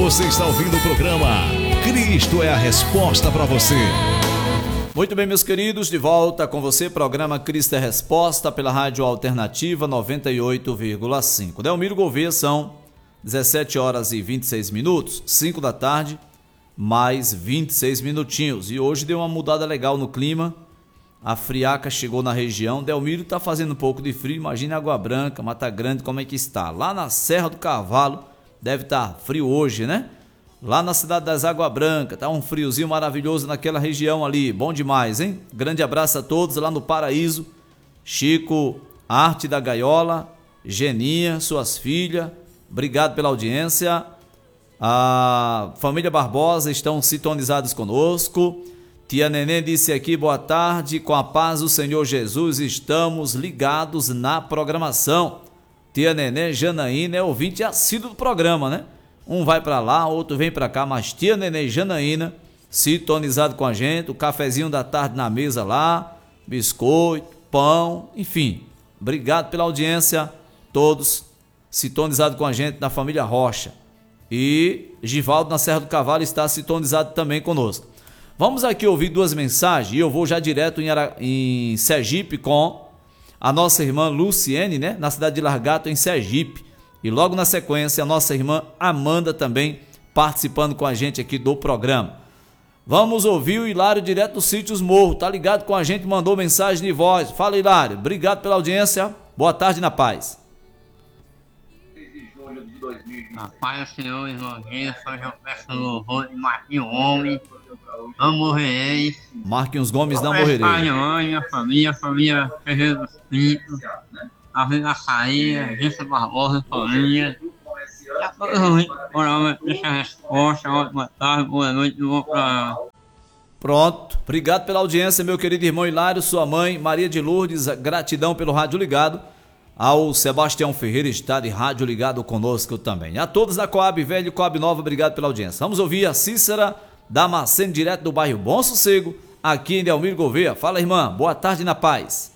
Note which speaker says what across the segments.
Speaker 1: Você está ouvindo o programa Cristo é a Resposta para você.
Speaker 2: Muito bem, meus queridos, de volta com você, programa Cristo é a Resposta pela Rádio Alternativa 98,5. Delmiro Gouveia, são 17 horas e 26 minutos, 5 da tarde, mais 26 minutinhos. E hoje deu uma mudada legal no clima, a friaca chegou na região. Delmiro está fazendo um pouco de frio, imagina Água Branca, Mata Grande, como é que está. Lá na Serra do Cavalo, deve estar frio hoje, né? Lá na cidade das Água Branca, tá um friozinho maravilhoso naquela região ali, bom demais, hein? Grande abraço a todos lá no Paraíso, Chico, Arte da Gaiola, Geninha, suas filhas, obrigado pela audiência. A família Barbosa estão sintonizados conosco. Tia Nenê disse aqui, boa tarde, com a paz do Senhor Jesus, estamos ligados na programação. Tia Nenê Janaína é ouvinte assíduo do programa, né? Um vai para lá, outro vem para cá, mas tia Nenê Janaína, sintonizado com a gente, o cafezinho da tarde na mesa lá, biscoito, pão, enfim. Obrigado pela audiência, todos sintonizados com a gente na família Rocha. E Givaldo na Serra do Cavalo está sintonizado também conosco. Vamos aqui ouvir duas mensagens e eu vou já direto em Sergipe com a nossa irmã Luciene, né? Na cidade de Largato, em Sergipe. E logo na sequência, a nossa irmã Amanda também participando com a gente aqui do programa. Vamos ouvir o Hilário direto do Sítios Morro. Tá ligado com a gente, mandou mensagem de voz. Fala, Hilário. Obrigado pela audiência. Boa tarde, na paz.
Speaker 3: Na paz do Senhor, irmão Jesus, eu peço louvor de Marquinhos Gomes. Não morrerei.
Speaker 2: Marquinhos Gomes, não morrerei.
Speaker 3: Minha mãe, minha família Ferreira dos Pintos, a Vida Caída, Gícia Barbosa, família. E a todos os ouvintes, deixa a resposta, boa tarde, boa noite, bom programa.
Speaker 2: Pronto, obrigado pela audiência, meu querido irmão Hilário, sua mãe, Maria de Lourdes, gratidão pelo rádio ligado. Ao Sebastião Ferreira, está de rádio ligado conosco também. A todos da Coab Velho e Coab Nova, obrigado pela audiência. Vamos ouvir a Cícera Damasceno, direto do bairro Bom Sossego, aqui em Delmiro Gouveia. Fala, irmã, boa tarde na paz.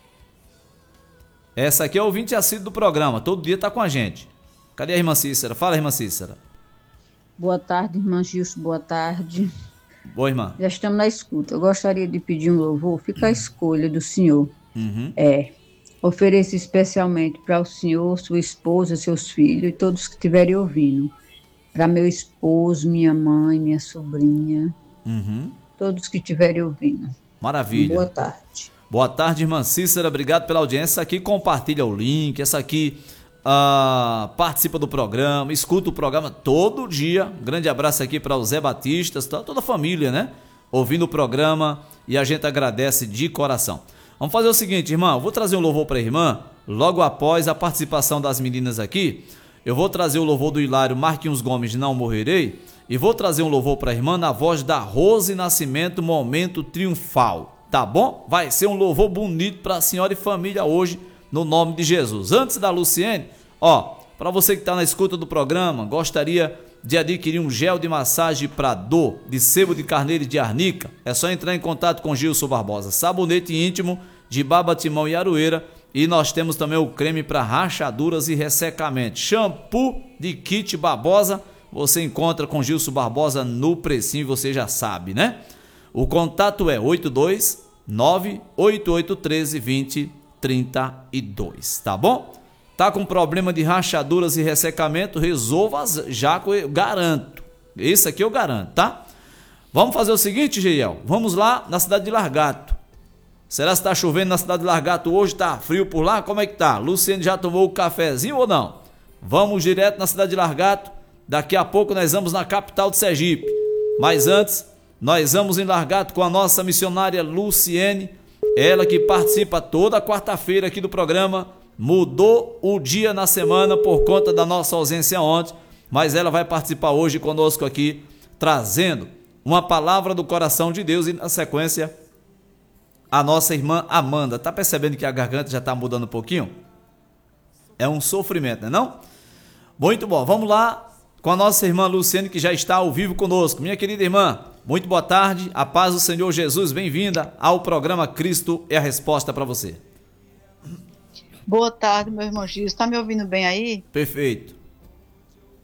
Speaker 2: Essa aqui é o ouvinte assíduo do programa, todo dia está com a gente. Cadê a irmã Cícera? Fala, irmã Cícera.
Speaker 4: Boa tarde, irmã Gilson, boa tarde.
Speaker 2: Boa, irmã.
Speaker 4: Já estamos na escuta. Eu gostaria de pedir um louvor, fica a escolha do senhor. Ofereço especialmente para o senhor, sua esposa, seus filhos e todos que estiverem ouvindo. Para meu esposo, minha mãe, minha sobrinha, todos que estiverem ouvindo.
Speaker 2: Maravilha.
Speaker 4: Boa tarde.
Speaker 2: Boa tarde, irmã Cícera, obrigado pela audiência. Essa aqui compartilha o link, essa aqui participa do programa, escuta o programa todo dia. Grande abraço aqui para o Zé Batista, toda a família, né? Ouvindo o programa e a gente agradece de coração. Vamos fazer o seguinte, irmã, eu vou trazer um louvor para a irmã, logo após a participação das meninas aqui. Eu vou trazer o louvor do Hilário Marquinhos Gomes de Não Morrerei e vou trazer um louvor para a irmã na voz da Rose Nascimento, Momento Triunfal, tá bom? Vai ser um louvor bonito para a senhora e família hoje, no nome de Jesus. Antes da Luciene, para você que está na escuta do programa, gostaria de adquirir um gel de massagem para dor, de sebo de carneiro e de arnica, é só entrar em contato com Gilson Barbosa. Sabonete íntimo de baba, timão e aroeira. E nós temos também o creme para rachaduras e ressecamento. Shampoo de kit Barbosa, você encontra com Gilson Barbosa no precinho, você já sabe, né? O contato é 829-8813-2032, tá bom? Tá com problema de rachaduras e ressecamento? Resolva já, que eu garanto. Esse aqui eu garanto, tá? Vamos fazer o seguinte, Geiel, vamos lá na cidade de Largato. Será que está chovendo na cidade de Largato hoje? Está frio por lá? Como é que tá? Luciene já tomou o cafezinho ou não? Vamos direto na cidade de Largato. Daqui a pouco nós vamos na capital de Sergipe. Mas antes, nós vamos em Largato com a nossa missionária Luciene. Ela que participa toda quarta-feira aqui do programa. Mudou o dia na semana por conta da nossa ausência ontem. Mas ela vai participar hoje conosco aqui, trazendo uma palavra do coração de Deus e na sequência a nossa irmã Amanda. Tá percebendo que a garganta já tá mudando um pouquinho? É um sofrimento, não é não? Muito bom, vamos lá com a nossa irmã Luciene, que já está ao vivo conosco. Minha querida irmã, muito boa tarde, a paz do Senhor Jesus, bem-vinda ao programa Cristo é a Resposta para você.
Speaker 5: Boa tarde, meu irmão Gilson, tá me ouvindo bem aí?
Speaker 2: Perfeito.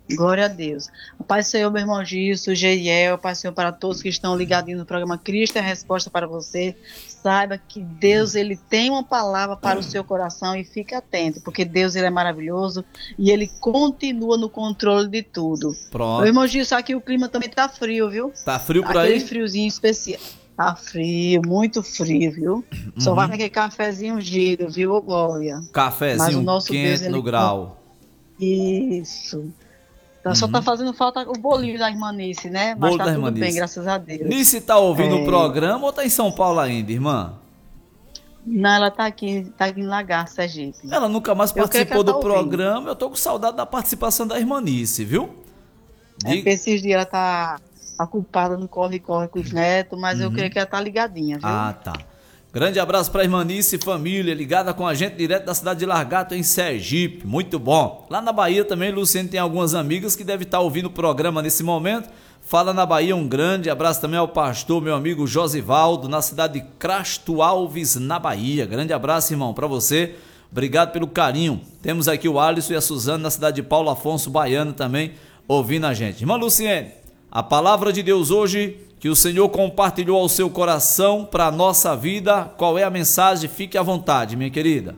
Speaker 5: Glória a Deus. Pai do Senhor, meu irmão Gilson, Geiel, Pai do Senhor, para todos que estão ligadinhos no programa Cristo é a Resposta para você. Saiba que Deus, Ele tem uma palavra para o seu coração e fique atento, porque Deus, Ele é maravilhoso e Ele continua no controle de tudo.
Speaker 2: Pronto.
Speaker 5: Meu irmão Gilson, aqui o clima também tá frio, viu?
Speaker 2: Tá frio por
Speaker 5: Aquele
Speaker 2: aí?
Speaker 5: friozinho especial. Tá frio, muito frio, viu? Só vai aquele cafezinho ungido, viu, ô Glória? Mas o
Speaker 2: Cafezinho
Speaker 5: nosso
Speaker 2: quente
Speaker 5: Deus, ele
Speaker 2: no grau.
Speaker 5: Isso. Então, só tá fazendo falta o bolinho da irmã Nice, né? Mas
Speaker 2: Bolo
Speaker 5: tá
Speaker 2: da
Speaker 5: tudo
Speaker 2: irmã
Speaker 5: bem,
Speaker 2: Nice.
Speaker 5: graças a Deus.
Speaker 2: Nice tá ouvindo o programa ou tá em São Paulo ainda, irmã?
Speaker 5: Não, ela tá aqui em Lagarto, Sergipe.
Speaker 2: Ela nunca mais
Speaker 5: Eu creio que
Speaker 2: participou
Speaker 5: ela tá
Speaker 2: do
Speaker 5: ouvindo.
Speaker 2: programa. Eu tô com saudade da participação da irmã Nice, viu?
Speaker 5: Porque esses dias ela tá ocupada no corre-corre com os netos, mas eu creio que ela tá ligadinha, viu?
Speaker 2: Ah, tá. Grande abraço pra irmã Nice e família, ligada com a gente direto da cidade de Largato, em Sergipe. Muito bom. Lá na Bahia também, Luciano tem algumas amigas que devem estar ouvindo o programa nesse momento. Fala na Bahia, um grande abraço também ao pastor, meu amigo Josivaldo, na cidade de Crasto Alves, na Bahia. Grande abraço, irmão, pra você. Obrigado pelo carinho. Temos aqui o Alisson e a Suzana, na cidade de Paulo Afonso, Baiano, também ouvindo a gente. Irmã Luciene, a palavra de Deus hoje que o Senhor compartilhou ao seu coração para a nossa vida, qual é a mensagem? Fique à vontade, minha querida.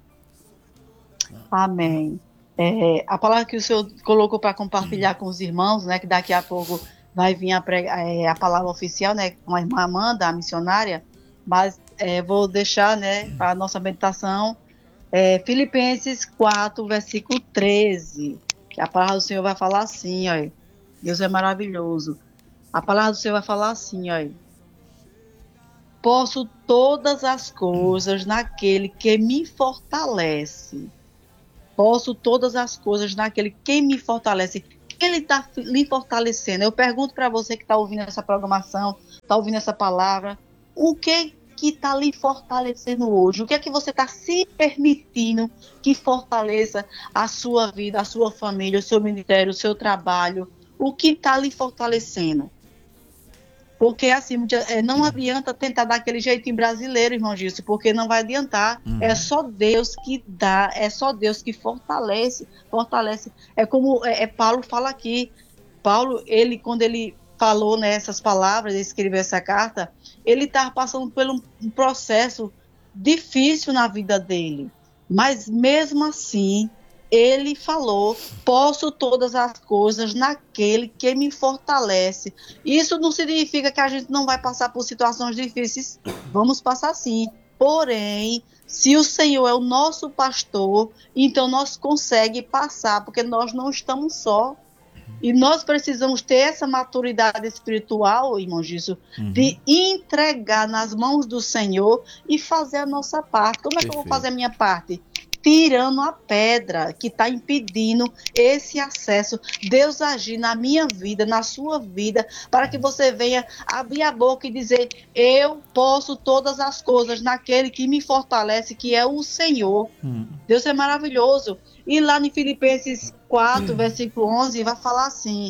Speaker 5: Amém. A palavra que o Senhor colocou para compartilhar com os irmãos, né, que daqui a pouco vai vir a palavra oficial, né, com a irmã Amanda, a missionária, mas vou deixar, né, para a nossa meditação, Filipenses 4, versículo 13, que a palavra do Senhor vai falar assim, ó, Deus é maravilhoso. A palavra do Senhor vai falar assim, ó. Posso todas as coisas naquele que me fortalece. Posso todas as coisas naquele que me fortalece. Ele está lhe fortalecendo. Eu pergunto para você que está ouvindo essa programação, está ouvindo essa palavra, o que está lhe fortalecendo hoje? O que é que você está se permitindo que fortaleça a sua vida, a sua família, o seu ministério, o seu trabalho? O que está lhe fortalecendo? Porque assim, não adianta tentar dar aquele jeitinho brasileiro, irmão Gilson, porque não vai adiantar. É só Deus que dá, é só Deus que fortalece. É como Paulo fala aqui. Paulo, quando ele falou nessas palavras, ele escreveu essa carta, ele estava passando por um processo difícil na vida dele. Mas mesmo assim, ele falou, posso todas as coisas naquele que me fortalece. Isso não significa que a gente não vai passar por situações difíceis. Vamos passar sim. Porém, se o Senhor é o nosso pastor, então nós conseguimos passar, porque nós não estamos só. E nós precisamos ter essa maturidade espiritual, irmão Gilson, de entregar nas mãos do Senhor e fazer a nossa parte. Como é que eu vou fazer a minha parte? Tirando a pedra que está impedindo esse acesso. Deus agir na minha vida, na sua vida, para que você venha abrir a boca e dizer, eu posso todas as coisas naquele que me fortalece, que é o Senhor. Deus é maravilhoso. E lá em Filipenses 4, versículo 11, vai falar assim,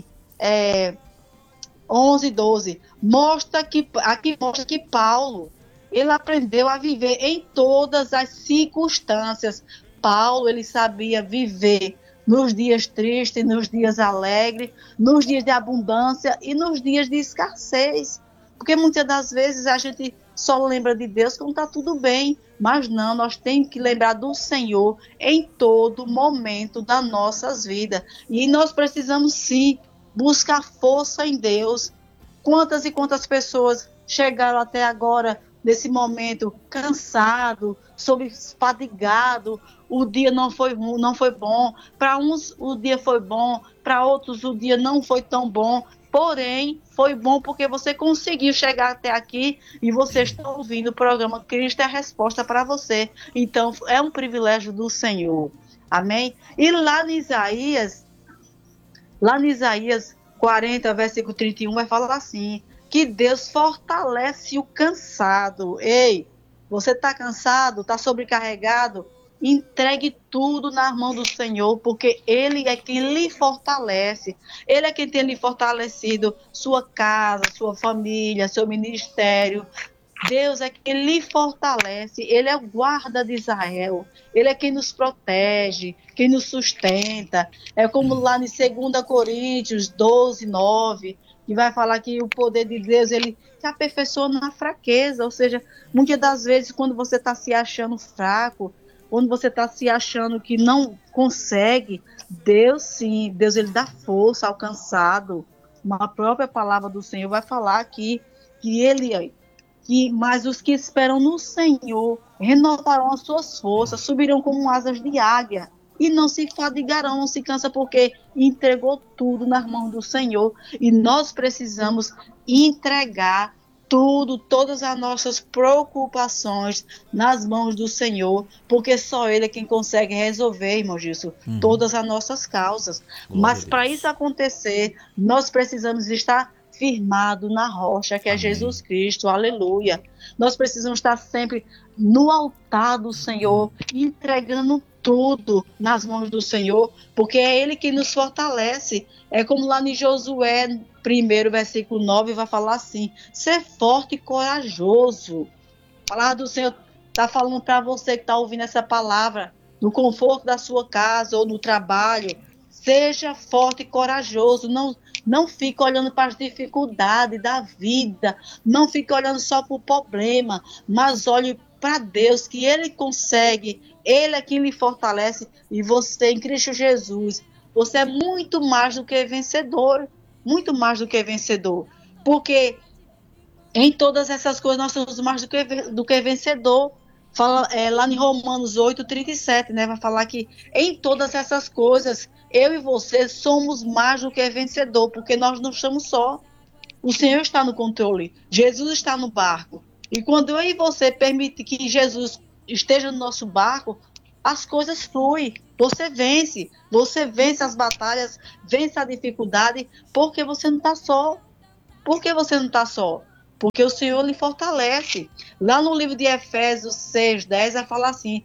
Speaker 5: 11, 12, aqui mostra que Paulo, ele aprendeu a viver em todas as circunstâncias. Paulo, ele sabia viver nos dias tristes, nos dias alegres, nos dias de abundância e nos dias de escassez. Porque muitas das vezes a gente só lembra de Deus quando está tudo bem. Mas não, nós temos que lembrar do Senhor em todo momento das nossas vidas. E nós precisamos sim buscar força em Deus. Quantas e quantas pessoas chegaram até agora nesse momento cansado, fadigado, o dia não foi bom, para uns o dia foi bom, para outros o dia não foi tão bom, porém foi bom porque você conseguiu chegar até aqui e você está ouvindo o programa Cristo é a Resposta para você, então é um privilégio do Senhor, amém? E lá em Isaías 40, versículo 31, vai falar assim, que Deus fortalece o cansado. Ei, você está cansado, está sobrecarregado? Entregue tudo nas mãos do Senhor, porque Ele é quem lhe fortalece. Ele é quem tem lhe fortalecido sua casa, sua família, seu ministério. Deus é quem lhe fortalece, Ele é o guarda de Israel, Ele é quem nos protege, quem nos sustenta. É como lá em 2 Coríntios 12, 9, que vai falar que o poder de Deus, Ele se aperfeiçoa na fraqueza, ou seja, muitas das vezes quando você está se achando fraco, quando você está se achando que não consegue, Deus sim, Deus Ele dá força ao cansado. A própria palavra do Senhor vai falar aqui mas os que esperam no Senhor renovarão as suas forças, subirão como asas de águia e não se fadigarão, não se cansa, porque entregou tudo nas mãos do Senhor. E nós precisamos entregar tudo, todas as nossas preocupações nas mãos do Senhor, porque só Ele é quem consegue resolver, irmão Gilson, todas as nossas causas. Mas para isso acontecer, nós precisamos estar firmado na rocha, que é Jesus Cristo, aleluia. Nós precisamos estar sempre no altar do Senhor, entregando tudo nas mãos do Senhor, porque é Ele que nos fortalece. É como lá em Josué, 1, versículo 9, vai falar assim: ser forte e corajoso. A palavra do Senhor está falando para você que está ouvindo essa palavra, no conforto da sua casa ou no trabalho. Seja forte e corajoso, não fique olhando para as dificuldades da vida, não fique olhando só para o problema, mas olhe para Deus, que Ele consegue, Ele é quem lhe fortalece, e você em Cristo Jesus, você é muito mais do que vencedor, porque em todas essas coisas nós somos mais do que vencedor. Fala, lá em Romanos 8:37, né, vai falar que em todas essas coisas, eu e você somos mais do que vencedor, porque nós não estamos só. O Senhor está no controle, Jesus está no barco. E quando eu e você permitir que Jesus esteja no nosso barco, as coisas fluem. Você vence as batalhas, vence a dificuldade, porque você não está só. Por que você não está só? Porque o Senhor lhe fortalece. Lá no livro de Efésios 6:10 vai falar assim: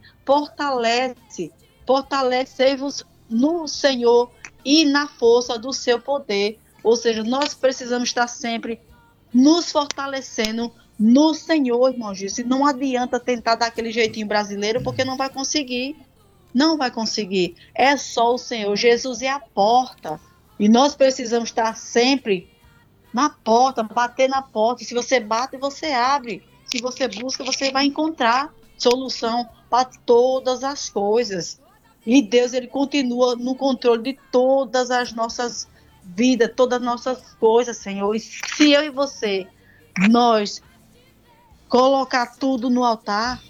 Speaker 5: fortalecei-vos no Senhor e na força do seu poder. Ou seja, nós precisamos estar sempre nos fortalecendo no Senhor, irmão Gilson. Não adianta tentar dar aquele jeitinho brasileiro, porque não vai conseguir. Não vai conseguir. É só o Senhor. Jesus é a porta. E nós precisamos estar sempre na porta, bater na porta. Se você bate, você abre. Se você busca, você vai encontrar solução para todas as coisas. E Deus, Ele continua no controle de todas as nossas vidas, todas as nossas coisas, Senhor. E se eu e você, nós colocar tudo no altar,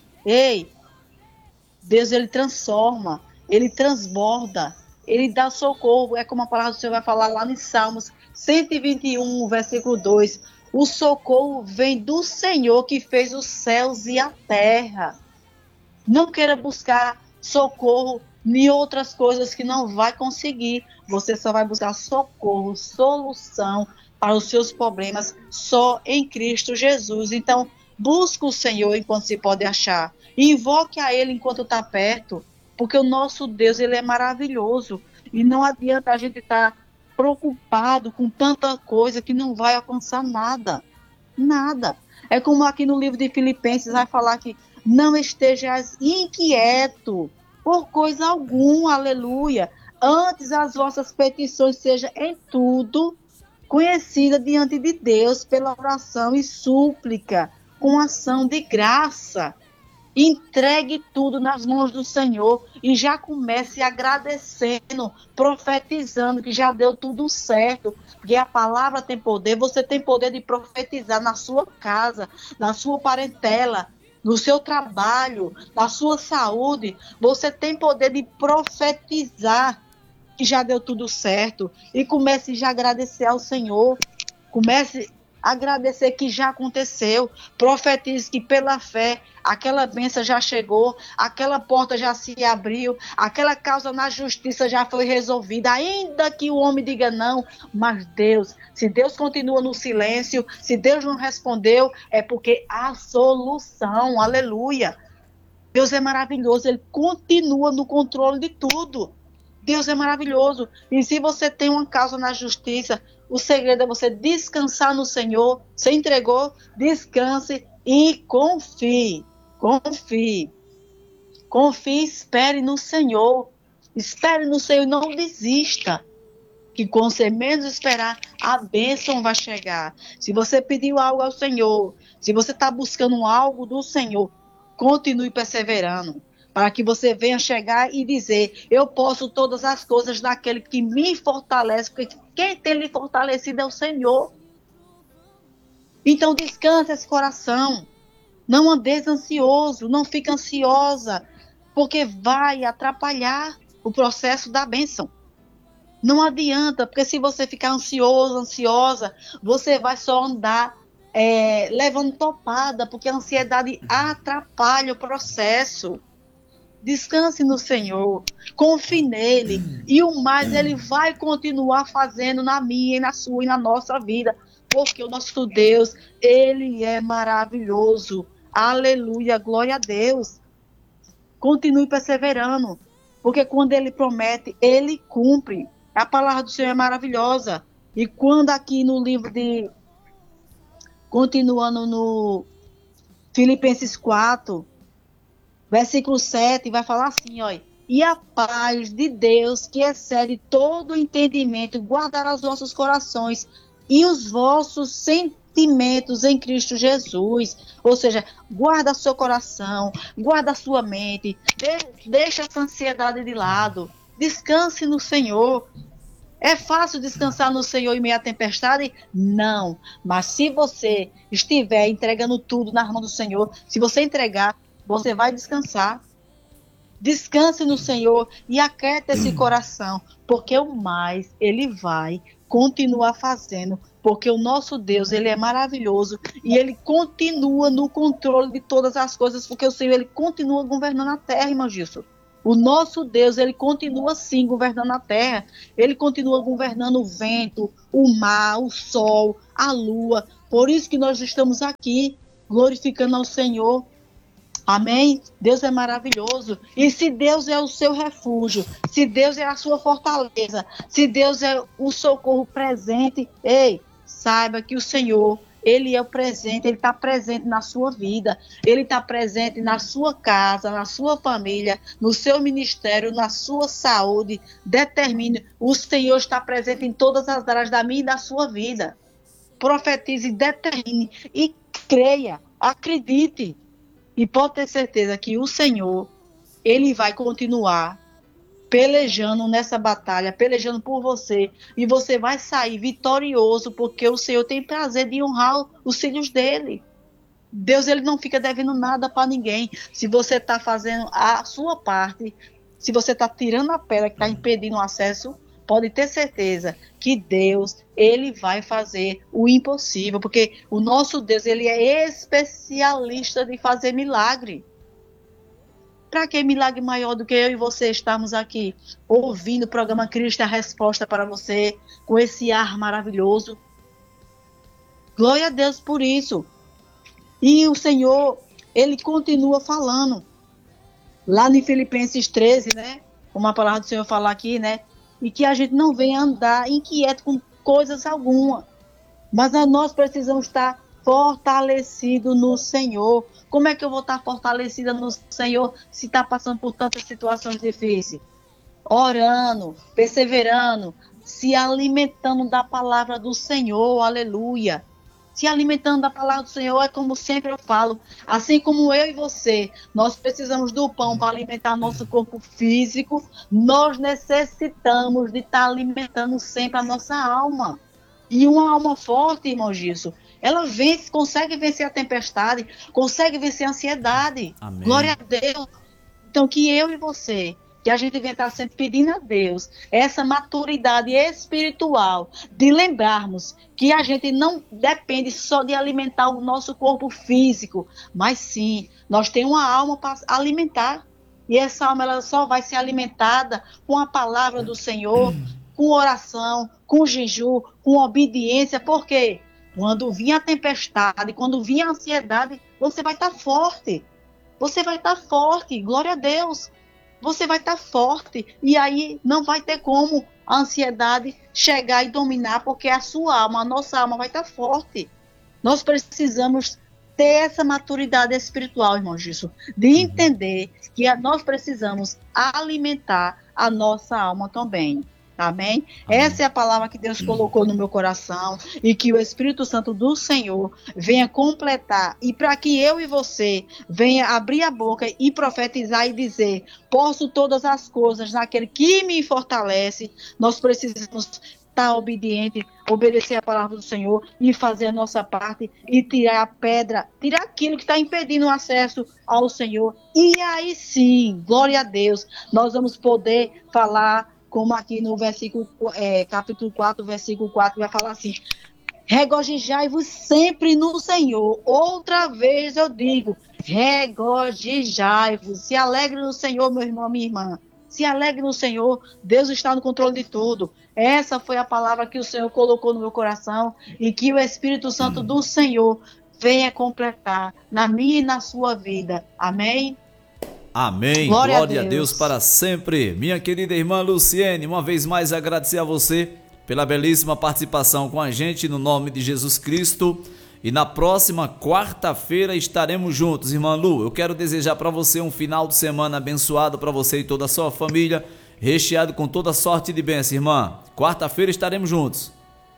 Speaker 5: Deus, Ele transforma, Ele transborda, Ele dá socorro. É como a palavra do Senhor vai falar lá em Salmos 121, versículo 2. O socorro vem do Senhor que fez os céus e a terra. Não queira buscar socorro em outras coisas que não vai conseguir. Você só vai buscar socorro, solução para os seus problemas só em Cristo Jesus. Então, busque o Senhor enquanto se pode achar. Invoque a Ele enquanto está perto, porque o nosso Deus, Ele é maravilhoso. E não adianta a gente estar preocupado com tanta coisa que não vai alcançar nada. Nada. É como aqui no livro de Filipenses vai falar que não estejas inquieto por coisa alguma, aleluia. Antes as vossas petições sejam em tudo conhecida diante de Deus pela oração e súplica, com ação de graça. Entregue tudo nas mãos do Senhor e já comece agradecendo, profetizando que já deu tudo certo, porque a palavra tem poder. Você tem poder de profetizar na sua casa, na sua parentela, no seu trabalho, na sua saúde. Você tem poder de profetizar que já deu tudo certo, e comece já a agradecer ao Senhor. Comece a agradecer que já aconteceu. Profetize que pela fé aquela bênção já chegou, aquela porta já se abriu, aquela causa na justiça já foi resolvida, ainda que o homem diga não. Mas Deus, se Deus continua no silêncio, se Deus não respondeu, é porque há solução, aleluia. Deus é maravilhoso, Ele continua no controle de tudo. Deus é maravilhoso. E se você tem uma causa na justiça, o segredo é você descansar no Senhor. Você entregou, descanse E confie, confie, confie, espere no Senhor. Espere no Senhor e não desista. Que com você menos esperar, a bênção vai chegar. Se você pediu algo ao Senhor, se você está buscando algo do Senhor, continue perseverando, para que você venha chegar e dizer: eu posso todas as coisas naquele que me fortalece, porque quem tem lhe fortalecido é o Senhor. Então descansa esse coração, não andeis ansioso, não fique ansiosa, porque vai atrapalhar o processo da bênção. Não adianta, porque se você ficar ansioso, ansiosa, você vai só andar levando topada, porque a ansiedade atrapalha o processo. Descanse no Senhor, confie nele, e o mais ele vai continuar fazendo na minha e na sua e na nossa vida, porque o nosso Deus, ele é maravilhoso. Aleluia, glória a Deus. Continue perseverando, porque quando ele promete, ele cumpre. A palavra do Senhor é maravilhosa. E quando aqui no livro continuando no Filipenses 4, versículo 7, vai falar assim, ó: e a paz de Deus, que excede todo o entendimento, guardará os vossos corações e os vossos sentimentos em Cristo Jesus. Ou seja, guarda seu coração, guarda sua mente, deixa essa ansiedade de lado, descanse no Senhor. É fácil descansar no Senhor em meio à tempestade? Não. Mas se você estiver entregando tudo nas mãos do Senhor, se você entregar, você vai descansar. Descanse no Senhor e aquieta esse coração, porque o mais ele vai continuar fazendo, porque o nosso Deus, ele é maravilhoso e ele continua no controle de todas as coisas, porque o Senhor, ele continua governando a terra, irmão Gilson. O nosso Deus, ele continua sim governando a terra, ele continua governando o vento, o mar, o sol, a lua. Por isso que nós estamos aqui glorificando ao Senhor. Amém? Deus é maravilhoso. E se Deus é o seu refúgio, se Deus é a sua fortaleza, se Deus é o socorro presente, ei, saiba que o Senhor, ele é o presente, ele está presente na sua vida, ele está presente na sua casa, na sua família, no seu ministério, na sua saúde. Determine, o Senhor está presente em todas as áreas da minha e da sua vida. Profetize, determine e creia, acredite. E pode ter certeza que o Senhor, ele vai continuar pelejando nessa batalha, pelejando por você, e você vai sair vitorioso, porque o Senhor tem prazer de honrar os filhos dele. Deus, ele não fica devendo nada para ninguém. Se você está fazendo a sua parte, se você está tirando a pedra que está impedindo o acesso, pode ter certeza que Deus, ele vai fazer o impossível, porque o nosso Deus, ele é especialista de fazer milagre. Para que milagre maior do que eu e você estarmos aqui ouvindo o programa Cristo é a Resposta para você, com esse ar maravilhoso? Glória a Deus por isso. E o Senhor, ele continua falando lá em Filipenses 13, né? Como a palavra do Senhor fala aqui, né? E que a gente não venha andar inquieto com coisas alguma, mas nós precisamos estar fortalecido no Senhor. Como é que eu vou estar fortalecida no Senhor se está passando por tantas situações difíceis? Orando, perseverando, se alimentando da palavra do Senhor, aleluia. Se alimentando da palavra do Senhor, é como sempre eu falo, assim como eu e você, nós precisamos do pão para alimentar nosso corpo físico, nós necessitamos de estar alimentando sempre a nossa alma. E uma alma forte, irmão Gilson, ela vence, consegue vencer a tempestade, consegue vencer a ansiedade. Amém. Glória a Deus. Então, que eu e você, que a gente vem estar sempre pedindo a Deus essa maturidade espiritual, de lembrarmos que a gente não depende só de alimentar o nosso corpo físico, mas sim, nós temos uma alma para alimentar. E essa alma, ela só vai ser alimentada com a palavra do Senhor, com oração, com jejum, com obediência. Por quê? Quando vir a tempestade, quando vir a ansiedade, você vai estar forte. Você vai estar forte, glória a Deus. Você vai estar forte. E aí não vai ter como a ansiedade chegar e dominar, porque a sua alma, a nossa alma vai estar forte. Nós precisamos ter essa maturidade espiritual, irmão Gilson, de entender que nós precisamos alimentar a nossa alma também. Amém? Essa é a palavra que Deus colocou no meu coração e que o Espírito Santo do Senhor venha completar, e para que eu e você venha abrir a boca e profetizar e dizer: posso todas as coisas naquele que me fortalece. Nós precisamos estar obediente, obedecer a palavra do Senhor e fazer a nossa parte e tirar a pedra, tirar aquilo que está impedindo o acesso ao Senhor. E aí sim, glória a Deus, nós vamos poder falar como aqui no versículo, capítulo 4, versículo 4, vai falar assim: regozijai-vos sempre no Senhor. Outra vez eu digo, regozijai-vos. Se alegre no Senhor, meu irmão, minha irmã. Se alegre no Senhor, Deus está no controle de tudo. Essa foi a palavra que o Senhor colocou no meu coração e que o Espírito Santo do Senhor venha completar na minha e na sua vida. Amém?
Speaker 2: Amém, glória a Deus para sempre. Minha querida irmã Luciene, uma vez mais agradecer a você pela belíssima participação com a gente, no nome de Jesus Cristo. E na próxima quarta-feira estaremos juntos, irmã Lu. Eu quero desejar para você um final de semana abençoado para você e toda a sua família, recheado com toda sorte de bênção, irmã. Quarta-feira estaremos juntos.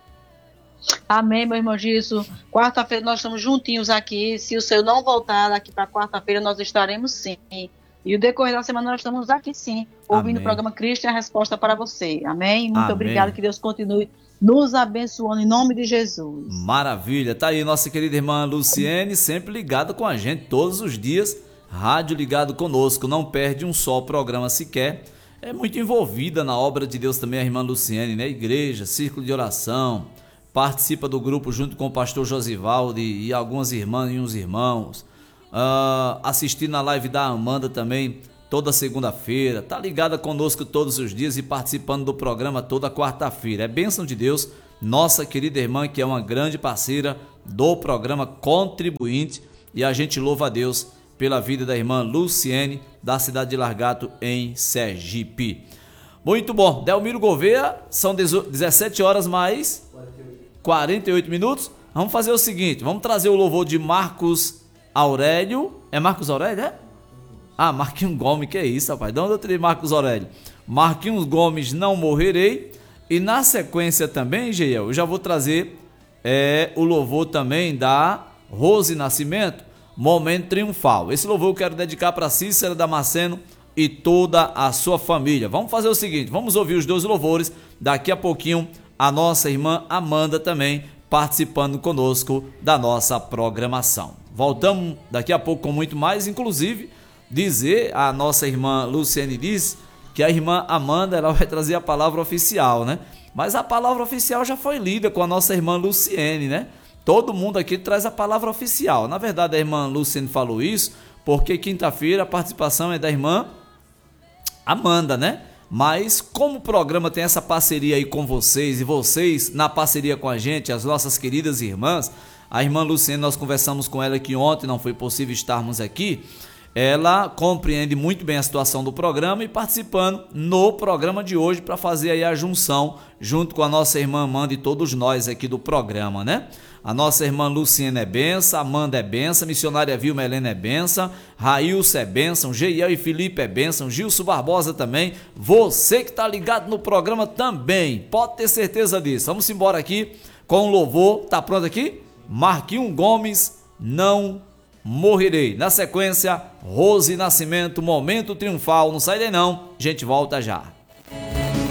Speaker 5: Amém, meu irmão Gilson. Quarta-feira nós estamos juntinhos aqui. Se o Senhor não voltar daqui para quarta-feira, nós estaremos sim. E o decorrer da semana nós estamos aqui sim, ouvindo o programa Cristo é a Resposta para você. Amém? Muito obrigado, que Deus continue nos abençoando em nome de Jesus.
Speaker 2: Maravilha, tá aí nossa querida irmã Luciene, sempre ligada com a gente todos os dias, rádio ligado conosco, não perde um só programa sequer. É muito envolvida na obra de Deus também a irmã Luciene, né? Igreja, círculo de oração, participa do grupo junto com o pastor Josivaldo e algumas irmãs e uns irmãos. Assistindo a live da Amanda também toda segunda-feira, tá ligada conosco todos os dias e participando do programa toda quarta-feira. É bênção de Deus, nossa querida irmã, que é uma grande parceira do programa Contribuinte, e a gente louva a Deus pela vida da irmã Luciene, da cidade de Largato, em Sergipe. Muito bom, Delmiro Gouveia, são 17 horas mais 48 minutos. Vamos fazer o seguinte, vamos trazer o louvor de Marcos Aurélio, é Marcos Aurélio, é? Ah, Marquinhos Gomes, que é isso, rapaz? De onde eu tirei Marcos Aurélio? Marquinhos Gomes, Não Morrerei. E na sequência também, Geiel, eu já vou trazer o louvor também da Rose Nascimento, Momento Triunfal. Esse louvor eu quero dedicar para Cícera Damasceno e toda a sua família. Vamos fazer o seguinte, vamos ouvir os dois louvores, daqui a pouquinho a nossa irmã Amanda também participando conosco da nossa programação. Voltamos daqui a pouco com muito mais, inclusive dizer, a nossa irmã Luciene diz que a irmã Amanda ela vai trazer a palavra oficial, né? Mas a palavra oficial já foi lida com a nossa irmã Luciene, né? Todo mundo aqui traz a palavra oficial. Na verdade, a irmã Luciene falou isso porque quinta-feira a participação é da irmã Amanda, né? Mas como o programa tem essa parceria aí com vocês e vocês na parceria com a gente, as nossas queridas irmãs, a irmã Luciene, nós conversamos com ela aqui ontem, não foi possível estarmos aqui. Ela compreende muito bem a situação do programa e participando no programa de hoje para fazer aí a junção junto com a nossa irmã Amanda e todos nós aqui do programa, né? A nossa irmã Luciene é benção, Amanda é benção, missionária Vilma Helena é benção, Railson é benção, Geiel e Felipe é benção, Gilson Barbosa também, você que está ligado no programa também, pode ter certeza disso. Vamos embora aqui com o louvor, tá pronto aqui? Marquinhos Gomes, Não Morrerei. Na sequência, Rose Nascimento, Momento Triunfal. Não sai daí não, a gente volta já.